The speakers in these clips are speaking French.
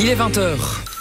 Il est 20h.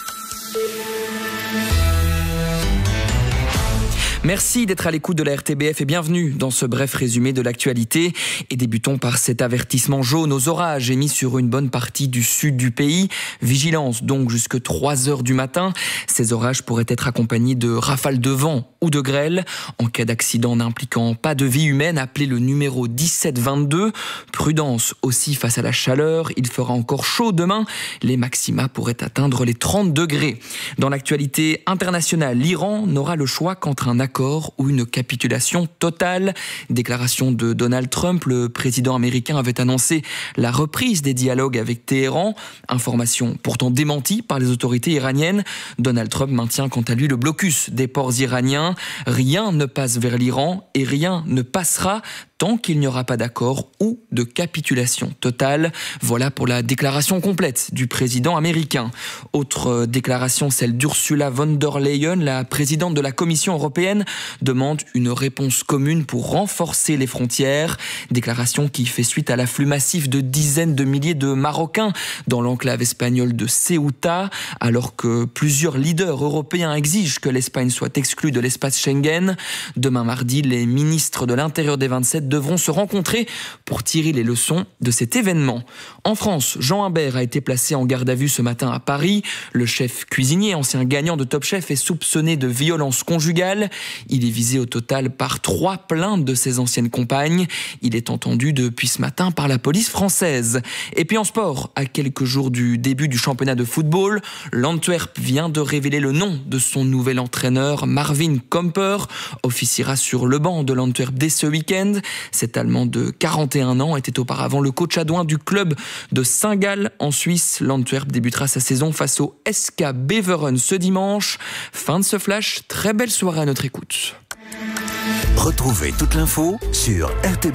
Merci d'être à l'écoute de la RTBF et bienvenue dans ce bref résumé de l'actualité. Et débutons par cet avertissement jaune aux orages émis sur une bonne partie du sud du pays. Vigilance donc jusque 3 heures du matin. Ces orages pourraient être accompagnés de rafales de vent ou de grêle. En cas d'accident n'impliquant pas de vie humaine, appelez le numéro 1722. Prudence aussi face à la chaleur. Il fera encore chaud demain. Les maxima pourraient atteindre les 30 degrés. Dans l'actualité internationale, l'Iran n'aura le choix qu'entre un accord ou une capitulation totale. Déclaration de Donald Trump, le président américain avait annoncé la reprise des dialogues avec Téhéran. Information pourtant démentie par les autorités iraniennes. Donald Trump maintient quant à lui le blocus des ports iraniens. Rien ne passe vers l'Iran et rien ne passera tant qu'il n'y aura pas d'accord ou de capitulation totale. Voilà pour la déclaration complète du président américain. Autre déclaration, celle d'Ursula von der Leyen, la présidente de la Commission européenne, demande une réponse commune pour renforcer les frontières. Déclaration qui fait suite à l'afflux massif de dizaines de milliers de Marocains dans l'enclave espagnole de Ceuta, alors que plusieurs leaders européens exigent que l'Espagne soit exclue de l'espace Schengen. Demain mardi, les ministres de l'Intérieur des 27 devront se rencontrer pour tirer les leçons de cet événement. En France, Jean Imbert a été placé en garde à vue ce matin à Paris. Le chef cuisinier, ancien gagnant de Top Chef, est soupçonné de violence conjugale. Il est visé au total par 3 plaintes de ses anciennes compagnes. Il est entendu depuis ce matin par la police française. Et puis en sport, à quelques jours du début du championnat de football, l'Antwerp vient de révéler le nom de son nouvel entraîneur, Marvin Komper, officiera sur le banc de l'Antwerp dès ce week-end. Cet Allemand de 41 ans était auparavant le coach adjoint du club de Saint-Gall en Suisse. L'Antwerp débutera sa saison face au SK Beveren ce dimanche. Fin de ce flash, très belle soirée à notre écoute. Retrouvez toute l'info sur RTBF.